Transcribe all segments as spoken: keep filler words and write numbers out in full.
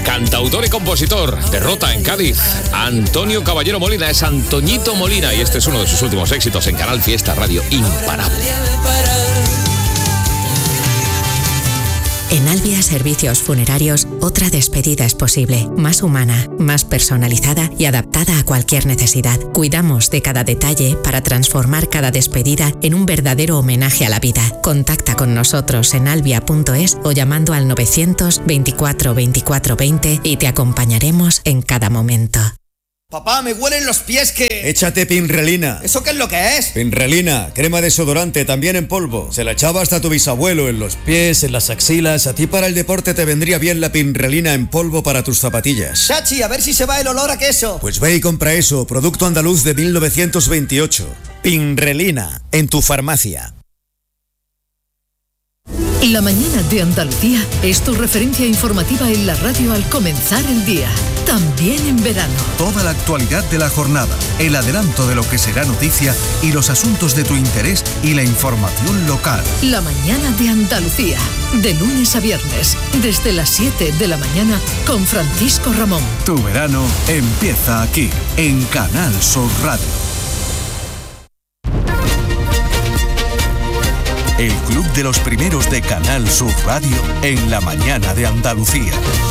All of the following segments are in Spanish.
cantautor y compositor, de Rota en Cádiz. Antonio Caballero Molina, es Antoñito Molina, y este es uno de sus últimos éxitos en Canal Fiesta Radio, Imparable. En Albia Servicios Funerarios, otra despedida es posible, más humana, más personalizada y adaptada a cualquier necesidad. Cuidamos de cada detalle para transformar cada despedida en un verdadero homenaje a la vida. Contacta con nosotros en albia punto es o llamando al novecientos veinticuatro veinticuatro veinte y te acompañaremos en cada momento. Papá, me huelen los pies que... Échate Pinrelina. ¿Eso qué es lo que es? Pinrelina, crema desodorante, también en polvo. Se la echaba hasta tu bisabuelo, en los pies, en las axilas. A ti para el deporte te vendría bien la Pinrelina en polvo para tus zapatillas. Chachi, a ver si se va el olor a queso. Pues ve y compra eso, producto andaluz de mil novecientos veintiocho. Pinrelina, en tu farmacia. La mañana de Andalucía es tu referencia informativa en la radio al comenzar el día, también en verano. Toda la actualidad de la jornada, el adelanto de lo que será noticia y los asuntos de tu interés y la información local. La mañana de Andalucía, de lunes a viernes, desde las siete de la mañana con Francisco Ramón. Tu verano empieza aquí, en Canal Sur Radio. El Club de los Primeros de Canal Sur Radio en la mañana de Andalucía.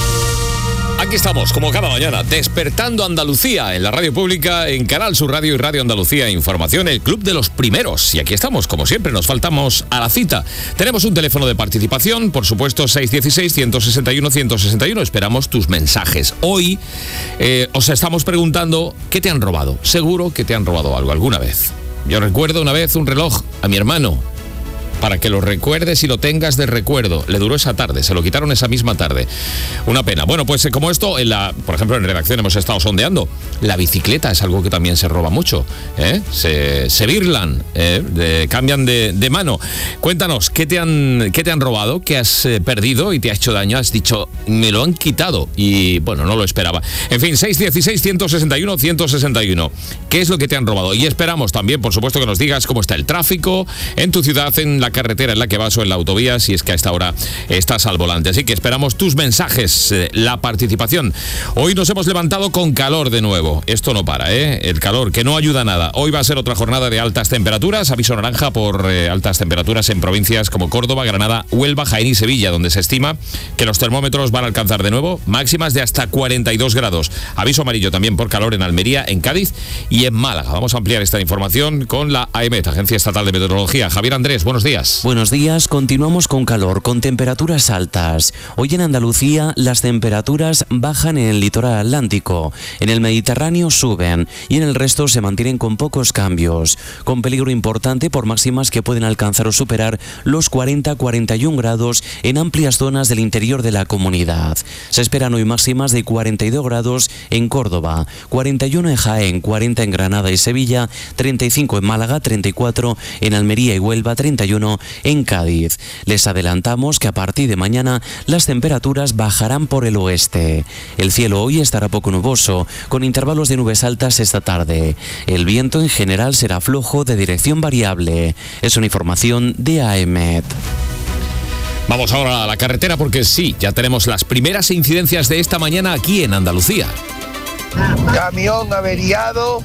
Aquí estamos, como cada mañana, despertando Andalucía en la radio pública, en Canal Sur Radio y Radio Andalucía Información, el Club de los Primeros. Y aquí estamos, como siempre, nos faltamos a la cita. Tenemos un teléfono de participación, por supuesto, seis uno seis, uno seis uno, uno seis uno. Esperamos tus mensajes. Hoy eh, os estamos preguntando, ¿qué te han robado? Seguro que te han robado algo alguna vez. Yo recuerdo una vez un reloj a mi hermano, para que lo recuerdes y lo tengas de recuerdo. Le duró esa tarde, se lo quitaron esa misma tarde. Una pena. Bueno, pues como esto, en la, por ejemplo, en redacción hemos estado sondeando. La bicicleta es algo que también se roba mucho, ¿eh? Se, se birlan, ¿eh? de, cambian de, de mano. Cuéntanos, ¿qué te han, qué te han robado? ¿Qué has eh, perdido y te ha hecho daño? Has dicho, me lo han quitado. Y bueno, no lo esperaba. En fin, seis uno seis, uno seis uno, uno seis uno. ¿Qué es lo que te han robado? Y esperamos también, por supuesto, que nos digas cómo está el tráfico en tu ciudad, en la carretera en la que vas o en la autovía, si es que a esta hora estás al volante. Así que esperamos tus mensajes, eh, la participación. Hoy nos hemos levantado con calor de nuevo. Esto no para, ¿eh? El calor, que no ayuda a nada. Hoy va a ser otra jornada de altas temperaturas. Aviso naranja por eh, altas temperaturas en provincias como Córdoba, Granada, Huelva, Jaén y Sevilla, donde se estima que los termómetros van a alcanzar de nuevo máximas de hasta cuarenta y dos grados. Aviso amarillo también por calor en Almería, en Cádiz y en Málaga. Vamos a ampliar esta información con la A E M E T, Agencia Estatal de Meteorología. Javier Andrés, buenos días. Buenos días, continuamos con calor, con temperaturas altas. Hoy en Andalucía las temperaturas bajan en el litoral atlántico, en el Mediterráneo suben y en el resto se mantienen con pocos cambios, con peligro importante por máximas que pueden alcanzar o superar los cuarenta a cuarenta y un grados en amplias zonas del interior de la comunidad. Se esperan hoy máximas de cuarenta y dos grados en Córdoba, cuarenta y uno en Jaén, cuarenta en Granada y Sevilla, treinta y cinco en Málaga, treinta y cuatro en Almería y Huelva, treinta y uno en Cádiz. Les adelantamos que a partir de mañana las temperaturas bajarán por el oeste. El cielo hoy estará poco nuboso, con intervalos de nubes altas esta tarde. El viento en general será flojo de dirección variable. Es una información de A E M E T. Vamos ahora a la carretera porque sí, ya tenemos las primeras incidencias de esta mañana aquí en Andalucía. Camión averiado,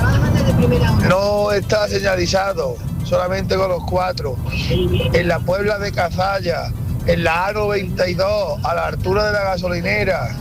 no está señalizado, solamente con los cuatro. En la Puebla de Cazalla, en la A noventa y dos, a la altura de la gasolinera.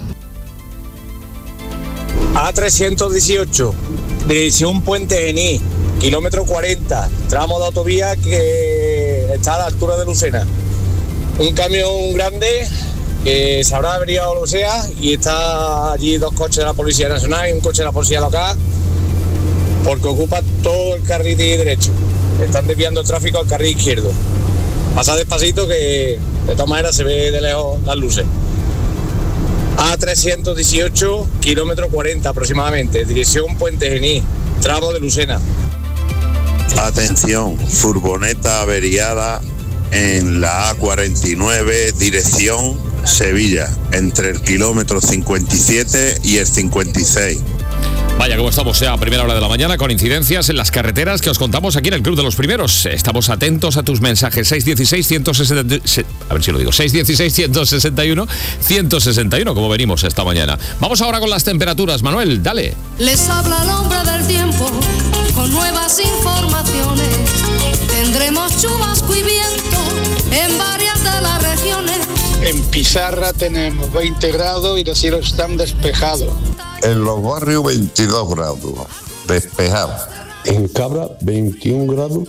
A trescientos dieciocho, dirección Puente Genil, kilómetro cuarenta, tramo de autovía que está a la altura de Lucena. Un camión grande que se habrá averiado o lo sea, y está allí dos coches de la Policía Nacional y un coche de la Policía Local, porque ocupa todo el carril derecho. Están desviando el tráfico al carril izquierdo. Pasa despacito que de todas maneras se ve de lejos las luces. A trescientos dieciocho, kilómetro cuarenta aproximadamente, dirección Puente Genil, tramo de Lucena. Atención, furgoneta averiada en la A cuarenta y nueve, dirección Sevilla, entre el kilómetro cincuenta y siete y el cincuenta y seis. Vaya, como estamos ya a primera hora de la mañana con incidencias en las carreteras que os contamos aquí en el Club de los Primeros. Estamos atentos a tus mensajes. seis uno seis, uno seis uno, a ver si lo digo, seis uno seis, uno seis uno, uno seis uno, como venimos esta mañana. Vamos ahora con las temperaturas, Manuel, dale. Les habla el hombre del tiempo con nuevas informaciones. Tendremos chubasco y viento en varias de las regiones. En Pizarra tenemos veinte grados y los cielos están despejados. En los barrios veintidós grados, despejado. En Cabra veintiún grados,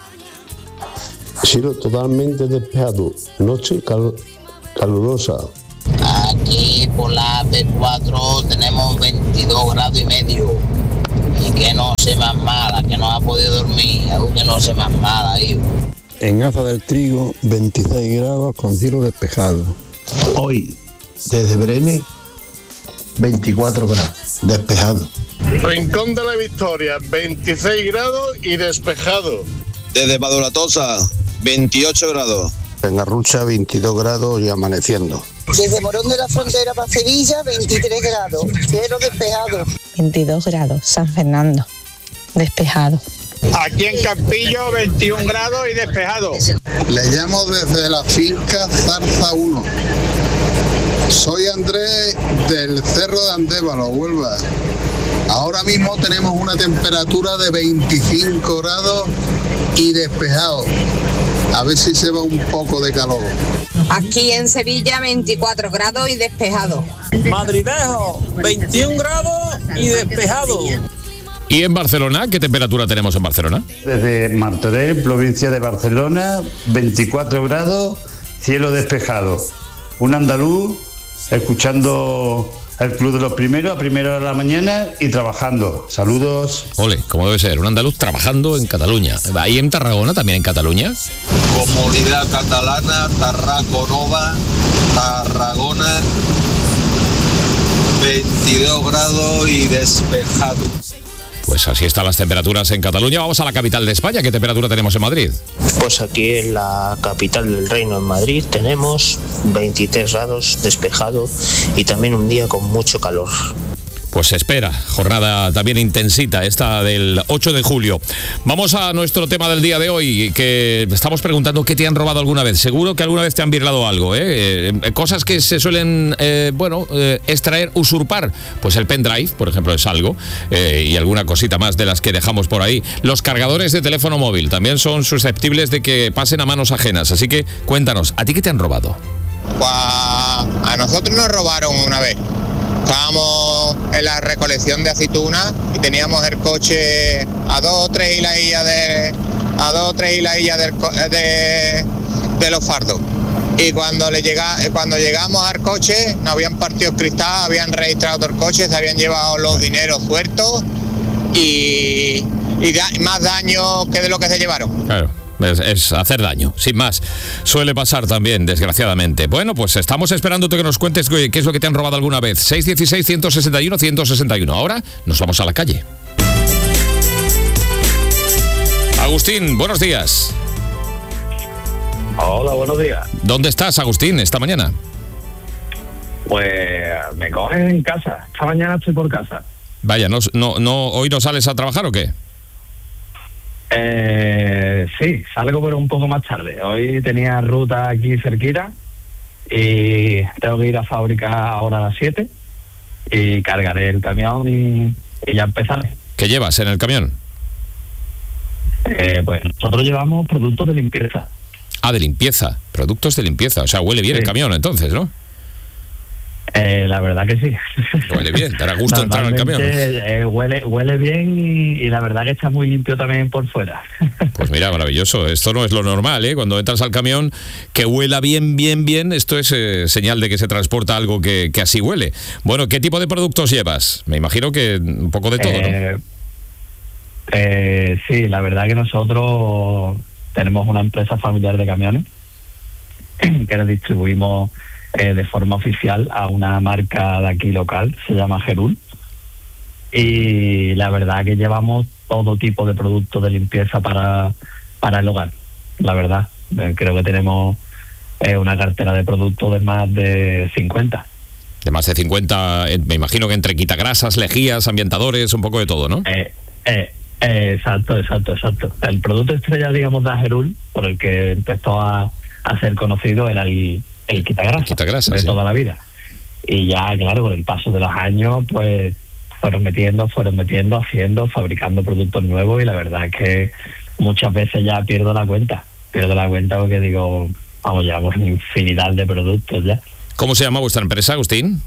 cielo totalmente despejado, noche cal- calurosa. Aquí por la B cuatro tenemos veintidós grados y medio. Y que no se más mala, que no ha podido dormir, algo que no se más mala, hijo. En Aza del Trigo, veintiséis grados con cielo despejado. Hoy, desde Brenes, veinticuatro grados, despejado. Rincón de la Victoria, veintiséis grados y despejado. Desde Maduratosa, veintiocho grados. En Arrucha, veintidós grados y amaneciendo. Desde Morón de la Frontera para Sevilla, veintitrés grados, cielo despejado. veintidós grados, San Fernando, despejado. Aquí en Campillo, veintiún grados y despejado. Le llamo desde la finca Zarza uno. Soy Andrés del Cerro de Andévalo, Huelva. Ahora mismo tenemos una temperatura de veinticinco grados y despejado. A ver si se va un poco de calor. Aquí en Sevilla, veinticuatro grados y despejado. Madrilejo, veintiún grados y despejado. ¿Y en Barcelona? ¿Qué temperatura tenemos en Barcelona? Desde Martorell, provincia de Barcelona, veinticuatro grados, cielo despejado. Un andaluz escuchando el Club de los Primeros a primera hora de la mañana y trabajando. Saludos. Ole, como debe ser, un andaluz trabajando en Cataluña. ¿Ahí en Tarragona, también en Cataluña? Comunidad Catalana, Tarraconova, Tarragona, veintidós grados y despejado. Pues así están las temperaturas en Cataluña. Vamos a la capital de España. ¿Qué temperatura tenemos en Madrid? Pues aquí en la capital del reino, en Madrid, tenemos veintitrés grados, despejado y también un día con mucho calor. Pues se espera, jornada también intensita, esta del ocho de julio. Vamos a nuestro tema del día de hoy, que estamos preguntando qué te han robado alguna vez. Seguro que alguna vez te han birlado algo, ¿eh? Eh, cosas que se suelen, eh, bueno, eh, extraer, usurpar. Pues el pendrive, por ejemplo, es algo, eh, y alguna cosita más de las que dejamos por ahí. Los cargadores de teléfono móvil también son susceptibles de que pasen a manos ajenas, así que cuéntanos, ¿a ti qué te han robado? Pues a nosotros nos robaron una vez. Estábamos en la recolección de aceitunas y teníamos el coche a dos o tres hiladillas de a dos o tres hiladillas del, de, de los fardos. Y cuando le llega, cuando llegamos al coche, nos habían partido el cristal, habían registrado todo el coche, se habían llevado los dineros sueltos y, y da, más daño que de lo que se llevaron. Claro. Es, es hacer daño, sin más. Suele pasar también, desgraciadamente. Bueno, pues estamos esperándote que nos cuentes qué es lo que te han robado alguna vez. seis uno seis, uno seis uno, uno seis uno. Ahora nos vamos a la calle. Agustín, buenos días. Hola, buenos días. ¿Dónde estás, Agustín, esta mañana? Pues me cogen en casa. Esta mañana estoy por casa. Vaya, ¿no, no, no, ¿hoy no sales a trabajar o qué? Eh, sí, salgo pero un poco más tarde. Hoy tenía ruta aquí cerquita y tengo que ir a fábrica ahora a las siete y cargaré el camión y, y ya empezaré. ¿Qué llevas en el camión? Eh, pues nosotros llevamos productos de limpieza. Ah, de limpieza, productos de limpieza. O sea, huele bien sí. El camión entonces, ¿no? Eh, la verdad que sí. Huele bien, te hará gusto entrar al camión. Eh, huele, huele bien y, y la verdad que está muy limpio también por fuera. Pues mira, maravilloso. Esto no es lo normal, ¿eh? Cuando entras al camión, que huela bien, bien, bien, esto es eh, señal de que se transporta algo que, que así huele. Bueno, ¿qué tipo de productos llevas? Me imagino que un poco de todo, eh, ¿no? Eh, sí, la verdad que nosotros tenemos una empresa familiar de camiones que nos distribuimos Eh, de forma oficial a una marca de aquí local, se llama Gerul, y la verdad que llevamos todo tipo de productos de limpieza para, para el hogar, la verdad. Eh, creo que tenemos eh, una cartera de productos de más de cincuenta. De más de cincuenta, eh, me imagino que entre quitagrasas, lejías, ambientadores, un poco de todo, ¿no? Eh, eh, eh, exacto, exacto, exacto. El producto estrella, digamos, de Agerul, por el que empezó a, a ser conocido, era el, el quitagrasas, quitagrasas de sí. toda la vida. Y ya, claro, con el paso de los años, pues fueron metiendo, fueron metiendo, haciendo, fabricando productos nuevos, y la verdad es que muchas veces ya pierdo la cuenta. Pierdo la cuenta porque digo, vamos, llevamos una infinidad de productos ya. ¿Cómo se llama vuestra empresa, Agustín?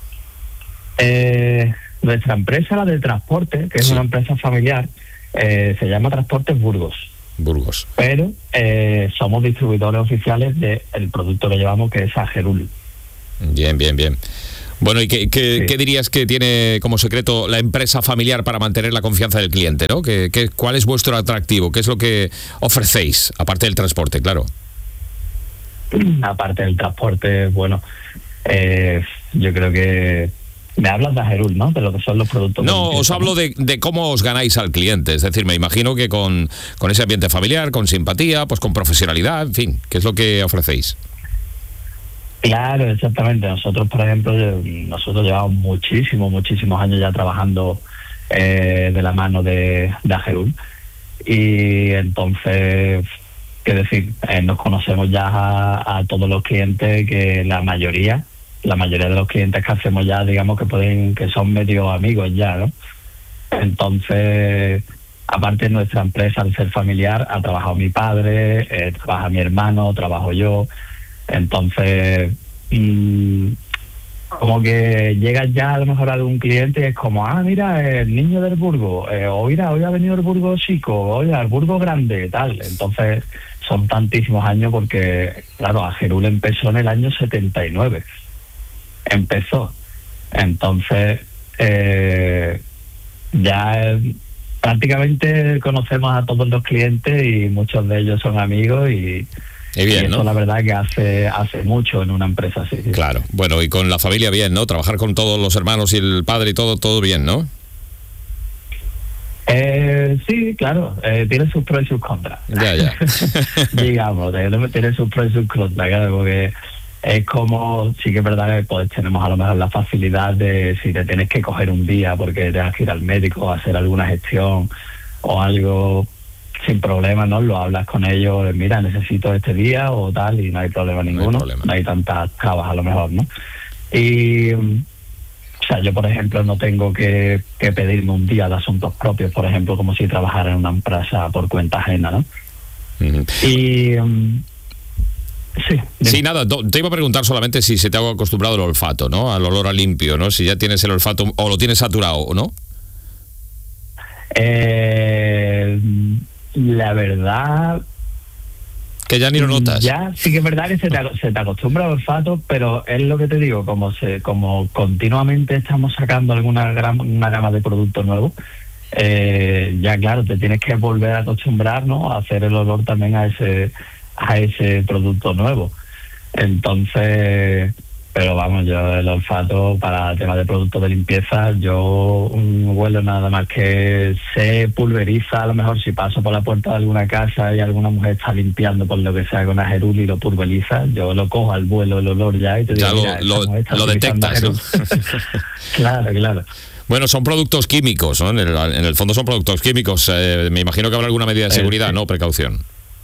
Eh, nuestra empresa, la de transporte, que es Sí. una empresa familiar, eh, se llama Transportes Burgos. Burgos. Pero eh, somos distribuidores oficiales del producto que llevamos, que es Agerul. Bien, bien, bien. Bueno, ¿y qué, qué, Sí. qué dirías que tiene como secreto la empresa familiar para mantener la confianza del cliente, ¿no? ¿Qué, qué, ¿Cuál es vuestro atractivo? ¿Qué es lo que ofrecéis, aparte del transporte, claro? Aparte del transporte, bueno, eh, yo creo que me hablas de Agerul, ¿no? De lo que son los productos. No, que os hablo de, de cómo os ganáis al cliente. Es decir, me imagino que con, con ese ambiente familiar, con simpatía, pues con profesionalidad, en fin, ¿qué es lo que ofrecéis? Claro, exactamente. Nosotros, por ejemplo, nosotros llevamos muchísimos, muchísimos años ya trabajando eh, de la mano de, de Agerul. Y entonces, qué decir, eh, nos conocemos ya a, a todos los clientes, que la mayoría, la mayoría de los clientes que hacemos ya, digamos que pueden, que son medio amigos ya, ¿no? Entonces, aparte de nuestra empresa, al ser familiar, ha trabajado mi padre, eh, trabaja mi hermano, trabajo yo. Entonces, mmm, como que llegas ya a lo mejor a algún cliente y es como, ah, mira, el niño del Burgo, eh, o mira, hoy ha venido el Burgo chico, oye, el Burgo grande, tal. Entonces, son tantísimos años porque, claro, Agerul empezó en el año setenta y nueve. Empezó. Entonces, eh, ya eh, prácticamente conocemos a todos los clientes y muchos de ellos son amigos y... Y bien, y eso ¿no? la verdad que hace hace mucho en una empresa así. Sí. Claro, bueno, y con la familia bien, ¿no? Trabajar con todos los hermanos y el padre y todo, todo bien, ¿no? Eh, sí, claro, eh, tiene sus pros y sus contras. Ya, ya. Digamos, tiene, tiene sus pros y sus contras, claro, porque es como, sí que es verdad que pues, tenemos a lo mejor la facilidad de si te tienes que coger un día porque tengas que ir al médico a hacer alguna gestión o algo, sin problema, ¿no? Lo hablas con ellos, mira, necesito este día o tal, y no hay problema ninguno, no hay, problema. No hay tantas trabas a lo mejor, ¿no? Y, o sea, yo, por ejemplo, no tengo que, que pedirme un día de asuntos propios, por ejemplo, como si trabajara en una empresa por cuenta ajena, ¿no? Uh-huh. Y... Um, sí. Sí, nada, te iba a preguntar solamente si se te ha acostumbrado el olfato, ¿no? Al olor a limpio, ¿no? Si ya tienes el olfato o lo tienes saturado, ¿no? Eh... La verdad... Que ya ni lo notas. Ya, sí que es verdad que se te, se te acostumbra al olfato, pero es lo que te digo, como se como continuamente estamos sacando alguna gama, una gama de productos nuevos, eh, ya claro, te tienes que volver a acostumbrar, ¿no? A hacer el olor también a ese, a ese producto nuevo. Entonces... Pero vamos, yo el olfato para temas de productos de limpieza, yo um, huelo nada más que se pulveriza. A lo mejor si paso por la puerta de alguna casa y alguna mujer está limpiando por lo que sea con Agerul y lo pulveriza, yo lo cojo al vuelo el olor ya y te digo, ya mira, lo, lo, lo detectas, ¿no? Claro, claro. Bueno, son productos químicos, ¿no? En el, en el fondo son productos químicos. Eh, me imagino que habrá alguna medida de seguridad, eh, sí. ¿no? Precaución.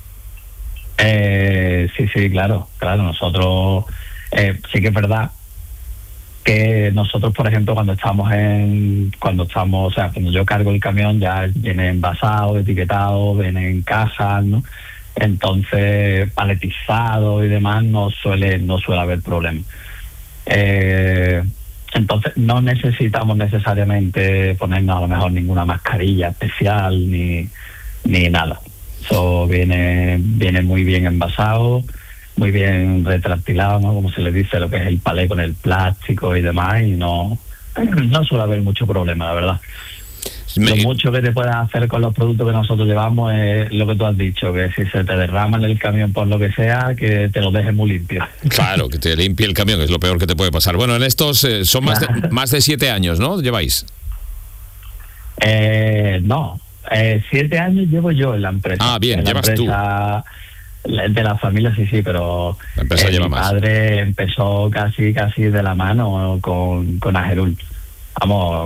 Eh, sí, sí, claro, claro. Nosotros... Eh, sí que es verdad que nosotros, por ejemplo, cuando estamos en, cuando estamos, o sea, cuando yo cargo el camión ya viene envasado, etiquetado, viene en cajas, ¿no? Entonces, paletizado y demás, no suele, no suele haber problema. Eh, entonces, no necesitamos necesariamente ponernos a lo mejor ninguna mascarilla especial ni, ni nada. Eso viene, viene muy bien envasado, muy bien retractilado, ¿no? Como se le dice, lo que es el palé con el plástico y demás, y no, no suele haber mucho problema, la verdad. Me... Lo mucho que te puedas hacer con los productos que nosotros llevamos es lo que tú has dicho, que si se te derrama en el camión por lo que sea, que te lo dejes muy limpio. Claro, que te limpie el camión, es lo peor que te puede pasar. Bueno, en estos eh, son más de, más de siete años, ¿no? ¿Lleváis? Eh, no, eh, siete años llevo yo en la empresa. Ah, bien, en la llevas empresa, tú. De la familia sí, sí, pero La empresa eh, lleva mi más. padre empezó casi casi de la mano con, con Agerul. Vamos,